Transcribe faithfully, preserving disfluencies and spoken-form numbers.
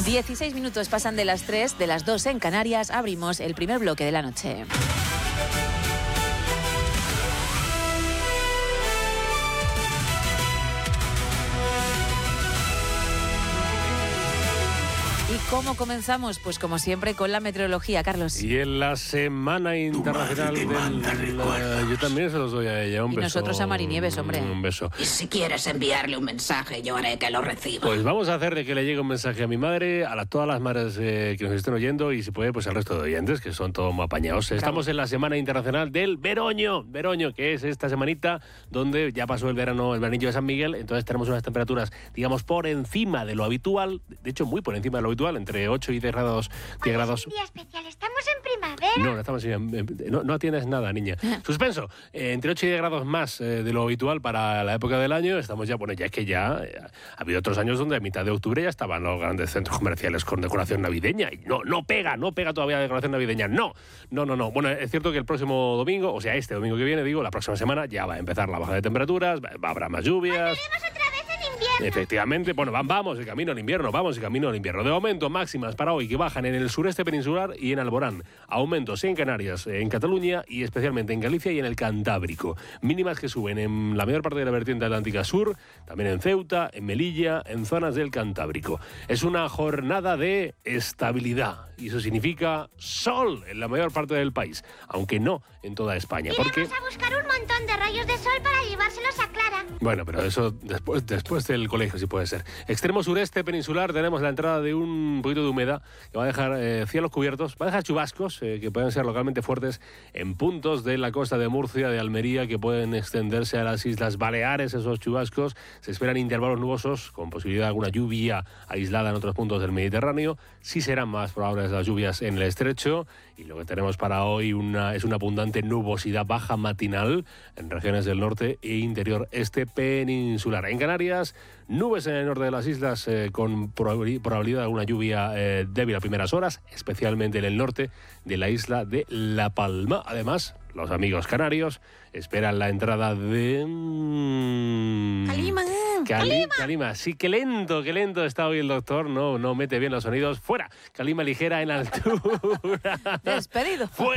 dieciséis minutos pasan de las tres, de las dos en Canarias. Abrimos el primer bloque de la noche. ¿Y cómo comenzamos? Pues como siempre con la meteorología, Carlos. Y en la Semana Internacional del... Uh, yo también se los doy a ella, un y beso. Y nosotros a Marinieves, hombre. Un beso. Y si quieres enviarle un mensaje, yo haré que lo reciba. Pues vamos a hacer de que le llegue un mensaje a mi madre, a la, todas las madres eh, que nos estén oyendo y si puede, pues al resto de oyentes, que son todos muy apañados. Claro. Estamos en la Semana Internacional del Veroño. Veroño, que es esta semanita donde ya pasó el verano, el veranillo de San Miguel, entonces tenemos unas temperaturas, digamos, por encima de lo habitual, de hecho, muy por encima de lo habitual, entre ocho y diez grados. diez grados. Es un día especial, estamos en primavera. No, no estamos en, no, no atiendes nada, niña. Suspenso, eh, entre ocho y diez grados más eh, de lo habitual para la época del año, estamos ya, bueno, ya es que ya eh, ha habido otros años donde a mitad de octubre ya estaban los grandes centros comerciales con decoración navideña. Y no, no pega, no pega todavía la decoración navideña, no, no, no, no. Bueno, es cierto que el próximo domingo, o sea, este domingo que viene, digo, la próxima semana ya va a empezar la baja de temperaturas, va, habrá más lluvias. Volveremos otra vez en invierno. Efectivamente, bueno, vamos el camino al invierno, vamos el camino al invierno. De momento, máximas para hoy que bajan en el sureste peninsular y en Alborán. Aumentos en Canarias, en Cataluña y especialmente en Galicia y en el Cantábrico. Mínimas que suben en la mayor parte de la vertiente atlántica sur, también en Ceuta, en Melilla, en zonas del Cantábrico. Es una jornada de estabilidad y eso significa sol en la mayor parte del país, aunque no en toda España. Iremos porque... a buscar un montón de rayos de sol para llevárselos a Clara. Bueno, pero eso después, después del colegio sí puede ser. Extremo sureste peninsular tenemos la entrada de un poquito de humedad que va a dejar eh, cielos cubiertos, va a dejar chubascos eh, que pueden ser localmente fuertes en puntos de la costa de Murcia, de Almería, que pueden extenderse a las Islas Baleares. Esos chubascos se esperan intervalos nubosos con posibilidad de alguna lluvia aislada en otros puntos del Mediterráneo. Sí serán más probables las lluvias en el estrecho y lo que tenemos para hoy una, es una abundante nubosidad baja matinal en regiones del norte e interior este peninsular. En Canarias, nubes en el norte de las islas eh, con probabilidad de alguna lluvia eh, débil a primeras horas, especialmente en el norte de la isla de La Palma. Además, los amigos canarios esperan la entrada de... Mm, ¡Calima! Cali, Calima. Calima, sí, qué lento, qué lento está hoy el doctor. No, no mete bien los sonidos. ¡Fuera! Calima ligera en altura. Despedido. ¡Fuera!